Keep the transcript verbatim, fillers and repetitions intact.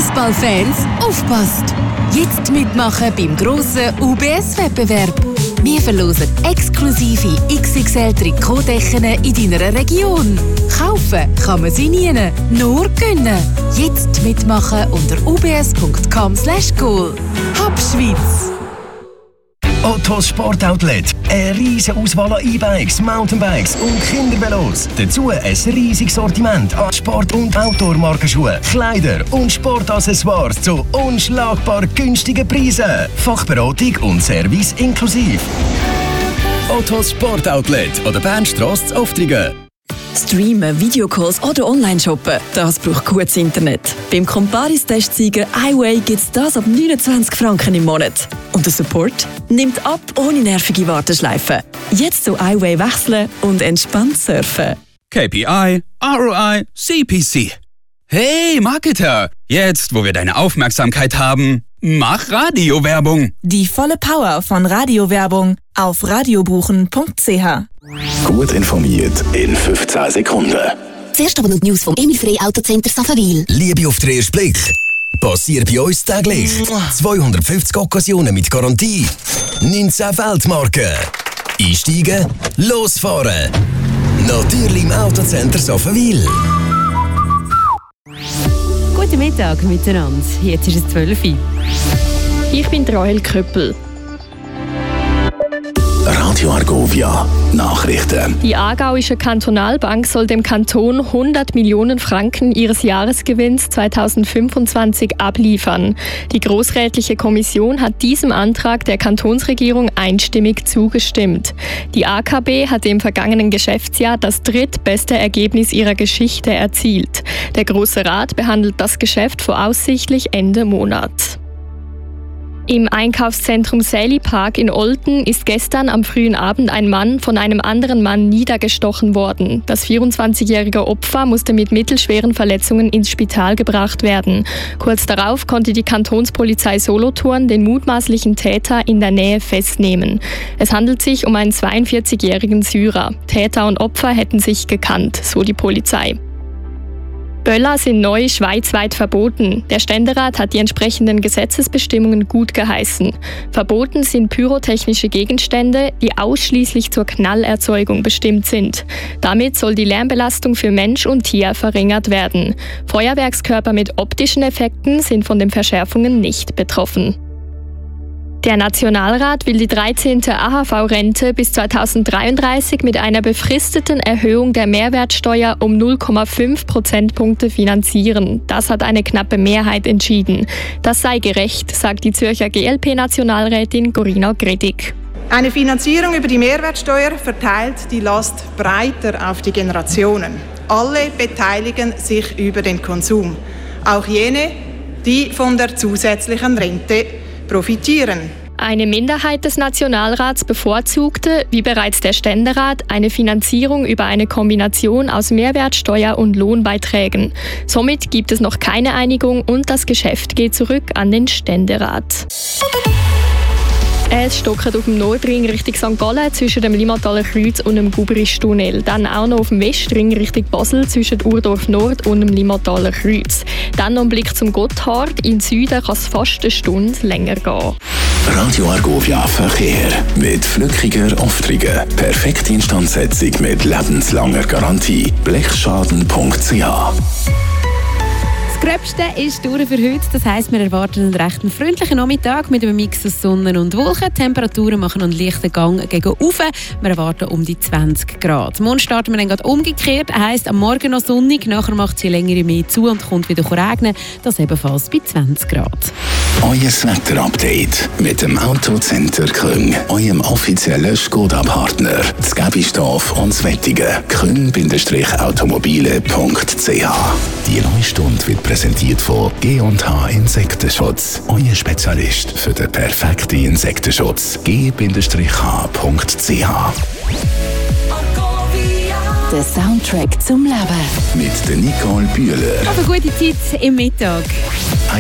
Fußballfans, aufpasst! Jetzt mitmachen beim grossen U B S-Wettbewerb. Wir verlosen exklusive X X L-Trikotdecken in deiner Region. Kaufen kann man sie nie, nur gönnen. Jetzt mitmachen unter u b s punkt com slash goal. Hab Schweiz! Ottos Sportoutlet. Eine riesige Auswahl an E-Bikes, Mountainbikes und Kindervelos. Dazu ein riesiges Sortiment an Sport- und Outdoor-Markenschuhen, Kleider und Sportaccessoires zu unschlagbar günstigen Preisen. Fachberatung und Service inklusiv. Ottos Sportoutlet an der Bernstrasse zu Oftrigen. Streamen, Videocalls oder Online-Shoppen, das braucht gutes Internet. Beim Comparis-Testsieger iWay gibt es das ab neunundzwanzig Franken im Monat. Und der Support nimmt ab ohne nervige Warteschleifen. Jetzt zu iWay wechseln und entspannt surfen. K P I, R O I, C P C. Hey Marketer, jetzt wo wir deine Aufmerksamkeit haben, mach Radiowerbung. Die volle Power von Radiowerbung auf radiobuchen punkt c h. Gut informiert in fünfzehn Sekunden. Zuerst aber noch die News vom Emil Frey Autocenter Saffenwil. Liebe auf den ersten Blick. Passiert bei uns täglich. zweihundertfünfzig Occasionen mit Garantie. neunzehn Weltmarken. Einsteigen, losfahren. Natürlich im Autocenter Saffenwil. Guten Mittag miteinander. Jetzt ist es zwölf Uhr. Ich bin Rahel Köppel. Radio Argovia Nachrichten. Die Aargauische Kantonalbank soll dem Kanton hundert Millionen Franken ihres Jahresgewinns zweitausendfünfundzwanzig abliefern. Die Grossrätliche Kommission hat diesem Antrag der Kantonsregierung einstimmig zugestimmt. Die A K B hatte im vergangenen Geschäftsjahr das drittbeste Ergebnis ihrer Geschichte erzielt. Der Grosse Rat behandelt das Geschäft voraussichtlich Ende Monat. Im Einkaufszentrum Sally Park in Olten ist gestern am frühen Abend ein Mann von einem anderen Mann niedergestochen worden. Das vierundzwanzigjährige Opfer musste mit mittelschweren Verletzungen ins Spital gebracht werden. Kurz darauf konnte die Kantonspolizei Solothurn den mutmaßlichen Täter in der Nähe festnehmen. Es handelt sich um einen zweiundvierzigjährigen Syrer. Täter und Opfer hätten sich gekannt, so die Polizei. Böller sind neu schweizweit verboten. Der Ständerat hat die entsprechenden Gesetzesbestimmungen gut geheißen. Verboten sind pyrotechnische Gegenstände, die ausschließlich zur Knallerzeugung bestimmt sind. Damit soll die Lärmbelastung für Mensch und Tier verringert werden. Feuerwerkskörper mit optischen Effekten sind von den Verschärfungen nicht betroffen. Der Nationalrat will die dreizehnte A H V-Rente bis zweitausenddreiunddreißig mit einer befristeten Erhöhung der Mehrwertsteuer um null Komma fünf Prozentpunkte finanzieren. Das hat eine knappe Mehrheit entschieden. Das sei gerecht, sagt die Zürcher G L P-Nationalrätin Corinna Gredig. Eine Finanzierung über die Mehrwertsteuer verteilt die Last breiter auf die Generationen. Alle beteiligen sich über den Konsum. Auch jene, die von der zusätzlichen Rente profitieren. Eine Minderheit des Nationalrats bevorzugte, wie bereits der Ständerat, eine Finanzierung über eine Kombination aus Mehrwertsteuer und Lohnbeiträgen. Somit gibt es noch keine Einigung und das Geschäft geht zurück an den Ständerat. Es stockt auf dem Nordring Richtung Sankt Gallen zwischen dem Limmataler Kreuz und dem Gubristunnel. Dann auch noch auf dem Westring Richtung Basel zwischen Urdorf Nord und dem Limmataler Kreuz. Dann noch ein Blick zum Gotthard. Im Süden kann es fast eine Stunde länger gehen. Radio Argovia Verkehr mit Flückiger Oftrigen. Perfekte Instandsetzung mit lebenslanger Garantie. blechschaden punkt c h. Das Gröbste ist durch für heute. Das heisst, wir erwarten einen recht freundlichen Nachmittag mit einem Mix aus Sonne und Wolken. Die Temperaturen machen einen leichten Gang gegen oben. Wir erwarten um die zwanzig Grad. Morgen starten wir dann gerade umgekehrt. Heisst, am Morgen noch sonnig, nachher macht es je länger mehr zu und kommt wieder regnen. Das ebenfalls bei zwanzig Grad. Euer Wetter-Update mit dem Autocenter Küng, eurem offiziellen Skoda-Partner. Das Gäbistorf und das Wettige. küng automobile punkt c h. Die neue Stunde wird präsentiert von G und H Insektenschutz. Euer Spezialist für den perfekten Insektenschutz. g h punkt c h. Der Soundtrack zum Leben. Mit der Nicole Bühler. Aber gute Zeit im Mittag.